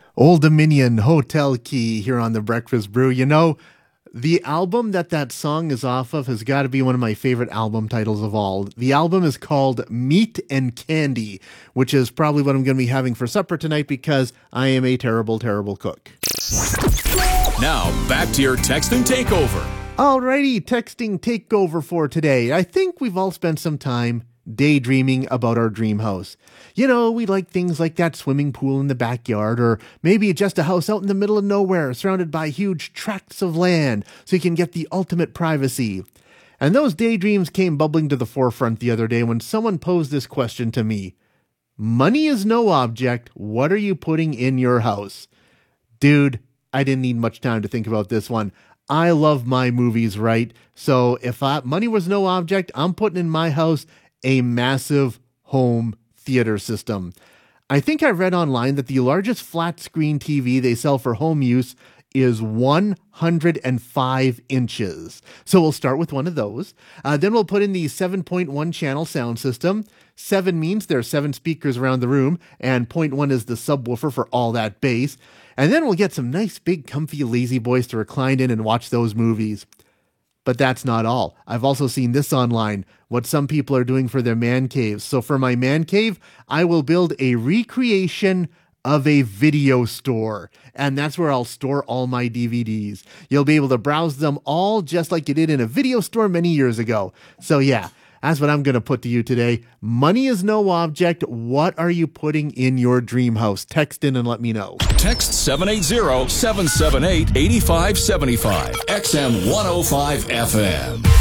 Old Dominion Hotel Key here on the Breakfast Brew. You know, the album that song is off of has got to be one of my favorite album titles of all. The album is called Meat and Candy, which is probably what I'm going to be having for supper tonight because I am a terrible, terrible cook. Now, back to your texting takeover. Alrighty, texting takeover for today. I think we've all spent some time daydreaming about our dream house. You know, we like things like that swimming pool in the backyard, or maybe just a house out in the middle of nowhere surrounded by huge tracts of land so you can get the ultimate privacy. And those daydreams came bubbling to the forefront the other day when someone posed this question to me. Money is no object. What are you putting in your house? Dude, I didn't need much time to think about this one. I love my movies, right? So if money was no object, I'm putting in my house a massive home theater system. I think I read online that the largest flat screen TV they sell for home use is 105 inches. So we'll start with one of those. Then we'll put in the 7.1 channel sound system. 7 means there are 7 speakers around the room, and 0.1 is the subwoofer for all that bass. And then we'll get some nice big comfy lazy boys to recline in and watch those movies. But that's not all. I've also seen this online, what some people are doing for their man caves. So for my man cave, I will build a recreation of a video store. And that's where I'll store all my DVDs. You'll be able to browse them all just like you did in a video store many years ago. So yeah, that's what I'm going to put to you today. Money is no object. What are you putting in your dream house? Text in and let me know. Text 780-778-8575. XM 105 FM.